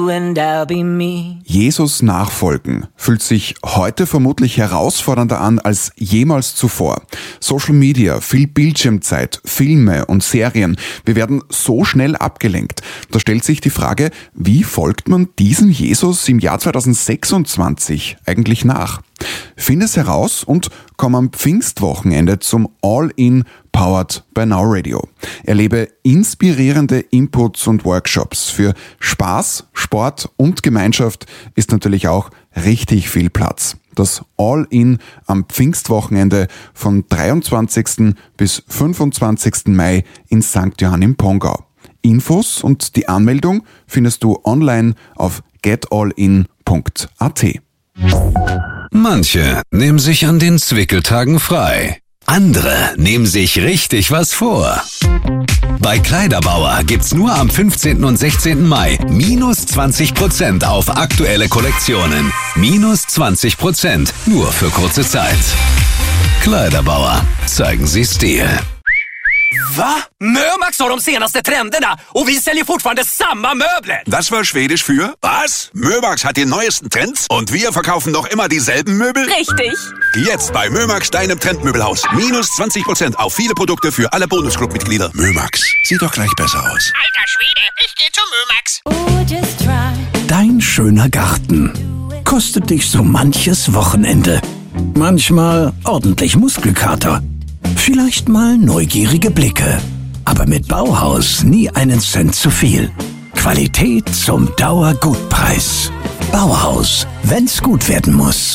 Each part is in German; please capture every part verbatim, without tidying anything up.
and I'll be me. Jesus nachfolgen fühlt sich heute vermutlich herausfordernder an als jemals zuvor. Social Media, viel Bildschirmzeit, Filme und Serien. Wir werden so schnell abgelenkt. Da stellt sich die Frage, wie folgt man diesem Jesus im Jahr zweitausendsechsundzwanzig eigentlich nach? Finde es heraus und komm am Pfingstwochenende zum All-In Powered by Now Radio. Erlebe inspirierende Inputs und Workshops. Für Spaß, Sport und Gemeinschaft ist natürlich auch richtig viel Platz. Das All-In am Pfingstwochenende von dreiundzwanzigsten bis fünfundzwanzigsten Mai in Sankt Johann im Pongau. Infos und die Anmeldung findest du online auf get all in punkt a t. Manche nehmen sich an den Zwickeltagen frei. Andere nehmen sich richtig was vor. Bei Kleiderbauer gibt's nur am fünfzehnten und sechzehnten Mai minus zwanzig Prozent auf aktuelle Kollektionen. Minus zwanzig Prozent nur für kurze Zeit. Kleiderbauer, zeigen Sie Stil. Va? Mömax har de senaste trenderna och vi säljer fortfarande samma möbler. Das war schwedisch für was? Mömax hat die neuesten Trends und wir verkaufen noch immer dieselben Möbel? Richtig. Jetzt bei Mömax, deinem Trendmöbelhaus. Minus zwanzig Prozent auf viele Produkte für alle Bonusclub-Mitglieder. Mömax, sieht doch gleich besser aus. Alter Schwede, ich geh zu Mömax. Dein schöner Garten kostet dich so manches Wochenende. Manchmal ordentlich Muskelkater. Vielleicht mal neugierige Blicke. Aber mit Bauhaus nie einen Cent zu viel. Qualität zum Dauergutpreis. Bauhaus, wenn's gut werden muss.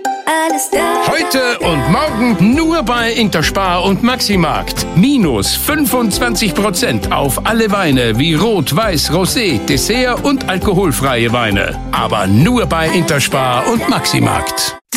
Heute und morgen nur bei Interspar und Maximarkt. Minus fünfundzwanzig Prozent auf alle Weine wie Rot, Weiß, Rosé, Dessert und alkoholfreie Weine. Aber nur bei Interspar und Maximarkt.